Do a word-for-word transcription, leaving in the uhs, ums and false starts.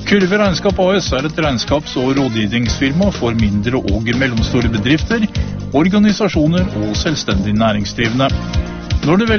Kurve Regnskap A S er et regnskaps- og rådgivningsfirma for mindre og mellomstore bedrifter, organisasjoner og selvstendig næringsdrivende. Når du velger